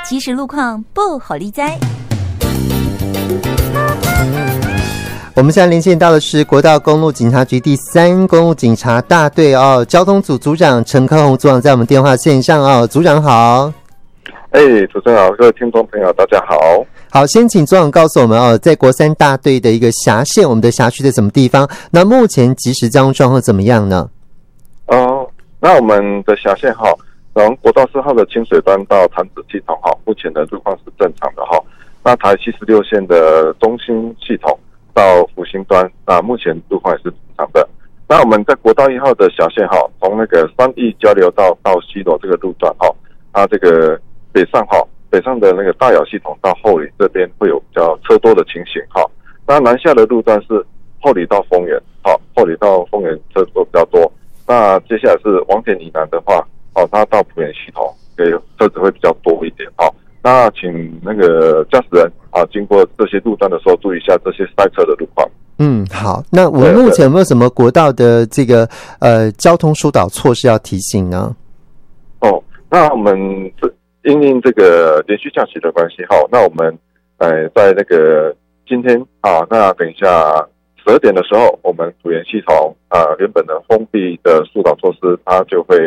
即时路况不好理哉。 我们现在连线到的是国道公路警察局第3公路警察大队交通组组长陈科宏组长在我们电话线上组长好。 主持人好，各位听众朋友大家好。 好，先请组长告诉我们在国3大队的一个辖县，我们的辖区在什么地方？那目前即时交通状况怎么样呢？ 那我们的辖县从国道4号的清水端到潭子系统目前的路况是正常的那台76线的中心系统到福兴端目前路况也是正常的。那我们在国道1号的辖县从那个三义交流道到西螺这个路段它这个北上的那个大雅系统到后里这边会有比较车多的情形那南下的路段是后里到丰原后里到丰原车多比较多。那接下来是王田以南的话它到埔盐系统车子会比较多一点那请那个驾驶人经过这些路段的时候注意一下这些塞车的路况。 好，那我们目前有没有什么国道的这个交通疏导措施要提醒呢？ 那我们因应这个连续假期的关系那我们在那个今天那等一下12点的时候，我们埔盐系统原本的封闭的疏导措施它就会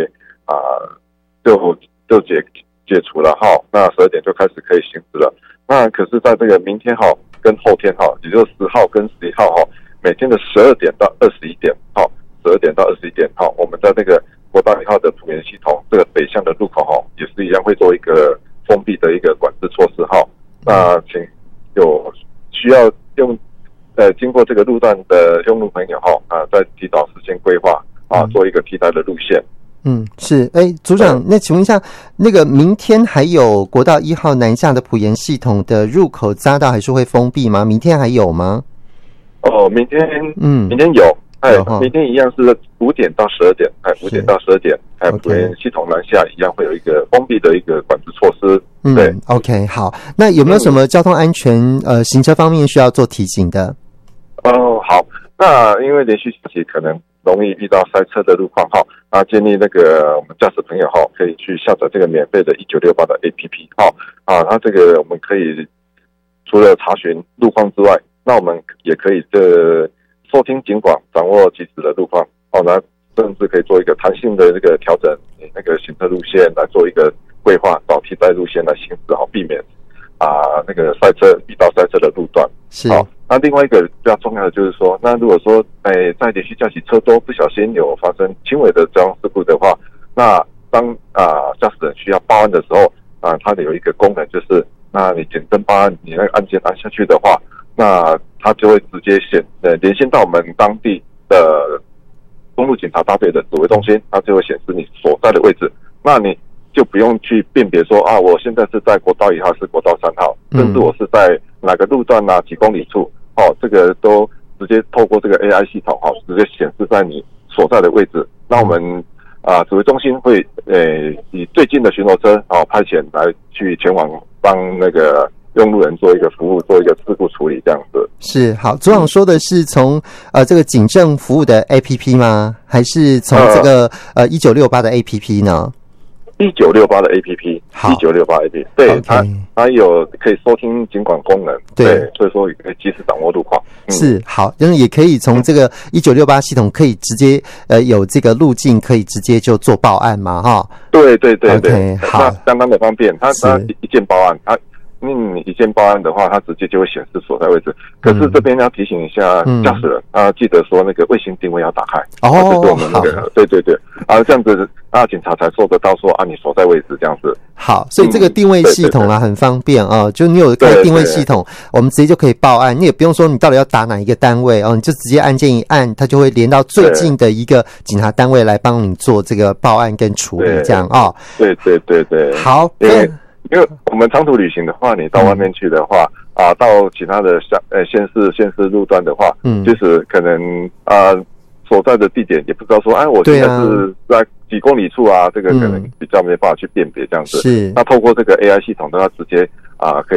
就解除了那12点就开始可以行驶了。那可是在这个明天跟后天也就是10号跟11号每天的12点到21点12点到21点我们在那个国道1号的埔盐系统这个北向的路口也是一样会做一个封闭的一个管制措施那请有需要经过这个路段的用路朋友在提早事先规划做一个替代的路线。 是。组长，那请问一下，那个明天还有国道1号南下的埔盐系统的入口匝道还是会封闭吗？明天还有吗？ 明天有。明天一样是5点到12点，5点到12点，埔盐系统南下一样会有一个封闭的一个管制措施。对 ，OK， 好。那有没有什么交通安全行车方面需要做提醒的？ 好。那因为连续假期可能容易遇到塞车的路况建议那个我们驾驶朋友可以去下载这个免费的1968的 APP 它这个我们可以除了查询路况之外，那我们也可以收听警广，掌握即时的路况那甚至可以做一个弹性的这个调整那个行车路线来做一个规划，找替代路线来行驶避免那个遇到塞车的路段。 是。 那另外一个比较重要的就是说，那如果说在连续假期车多不小心有发生轻微的交通事故的话，那当驾驶人需要报案的时候它有一个功能就是那你简称报案，你那个按键按下去的话，那它就会直接连线到我们当地的公路警察大队的指挥中心，它就会显示你所在的位置，那你就不用去辨别说我现在是在国道1号是国道3号，甚至我是在哪个路段几公里处这个都直接透过这个 AI 系统直接显示在你所在的位置。那我们指挥中心会以最近的巡逻车派遣来去前往帮那个用路人做一个服务，做一个事故处理这样子。 是。好，组长说的是从这个警政服务的 APP 吗？还是从这个1968的 APP 呢 ？1968的 APP，1968 APP， 对，它有可以收听警广功能，对，所以说也可以及时掌握路况。 是。好，也可以从这个1968系统可以直接有这个路径可以直接就做报案嘛对。 OK， 好， 那相当的方便，它一键报案，你一键报案的话，它直接就会显示所在位置。可是这边要提醒一下驾驶人记得说那个卫星定位要打开就是我们那个对这样子警察才收得到说你所在位置这样子。 好，所以这个定位系统很方便就你有开定位系统，我们直接就可以报案，你也不用说你到底要打哪一个单位你就直接按键一按，它就会连到最近的一个警察单位来帮你做这个报案跟处理这样对。 好。 因为我们长途旅行的话，你到外面去的话到其他的县市路段的话就是可能所在的地点也不知道说我现在是在几公里处这个可能比较没办法去辨别这样子。是。那透过这个 AI 系统的话，直接可